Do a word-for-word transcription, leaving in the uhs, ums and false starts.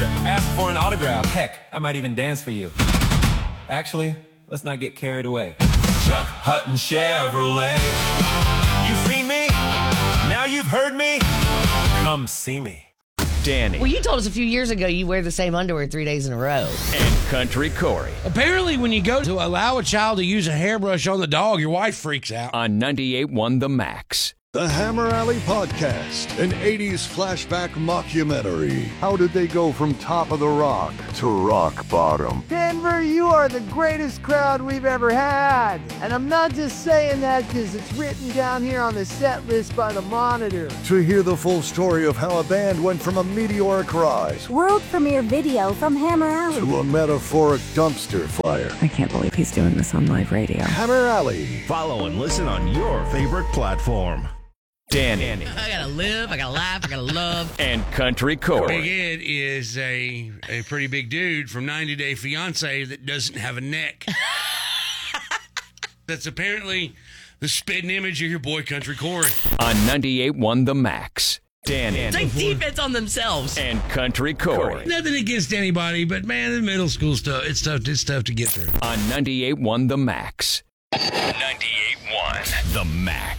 picture, ask for an autograph. Heck, I might even dance for you. Actually, let's not get carried away. Chuck Hutton Chevrolet. You've seen me, now you've heard me. Come see me. Danny. Well, you told us a few years ago you wear the same underwear three days in a row. And Country Corey. Apparently, when you go to allow a child to use a hairbrush on the dog, your wife freaks out. On ninety-eight point one The Max. The Hammer Alley Podcast, an eighties flashback mockumentary. How did they go from top of the rock to rock bottom? Denver, you are the greatest crowd we've ever had. And I'm not just saying that because it's written down here on the set list by the Monitor. To hear the full story of how a band went from a meteoric rise, world premiere video from Hammer Alley, to a metaphoric dumpster fire. I can't believe he's doing this on live radio. Hammer Alley. Follow and listen on your favorite platform. Danny. I gotta live, I gotta laugh, I gotta love. And Country Corey. Big Ed is a, a pretty big dude from ninety Day Fiancé that doesn't have a neck. That's apparently the spitting image of your boy Country Corey. On ninety-eight point one The Max. Danny. Take defense on themselves. And Country Corey. Nothing against anybody, but man, the middle school stuff, it's tough, it's tough to get through. On ninety-eight point one The Max. ninety-eight point one The Max.